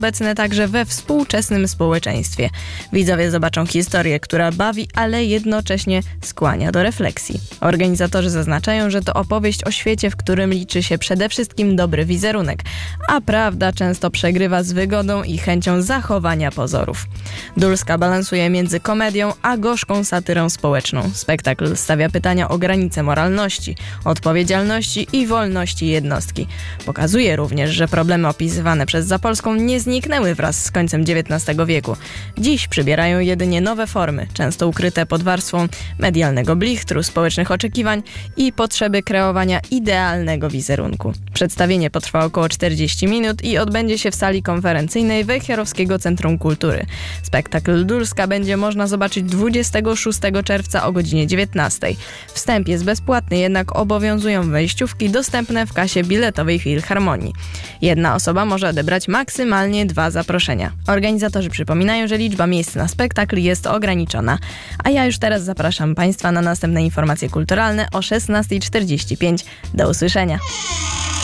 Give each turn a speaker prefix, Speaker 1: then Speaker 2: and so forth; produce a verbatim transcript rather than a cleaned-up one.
Speaker 1: obecne także we współczesnym społeczeństwie. Widzowie zobaczą historię, która bawi, ale jednocześnie skłania do refleksji. Organizatorzy zaznaczają, że to opowieść o świecie, w którym liczy się przede wszystkim dobry wizerunek, a prawda często przegrywa z wygodą i chęcią zachowania pozorów. Dulska balansuje między komedią a gorzką satyrą społeczną. Spektakl stawia pytania o granice moralności, odpowiedzialności i wolności jednostki. Pokazuje również, że problemy opisywane przez Zapolską nie zniknęły wraz z końcem dziewiętnastego wieku. Dziś przybierają jedynie nowe formy, często ukryte pod warstwą medialnego blichtru, społecznych oczekiwań i potrzeby kreowania idealnego wizerunku. Przedstawienie potrwa około czterdzieści minut i odbędzie się w sali konferencyjnej Wejherowskiego Centrum Kultury. Spektakl Dulska będzie można zobaczyć dwudziestego szóstego czerwca o godzinie dziewiętnastej. Wstęp jest bezpłatny, jednak obowiązują wejściówki dostępne w kasie biletowej Filharmonii. Jedna osoba może odebrać maksymalnie dwa zaproszenia. Organizatorzy przypominają, że liczba miejsc na spektakl jest ograniczona. A ja już teraz zapraszam Państwa na następne informacje kulturalne o szesnasta czterdzieści pięć. Do usłyszenia.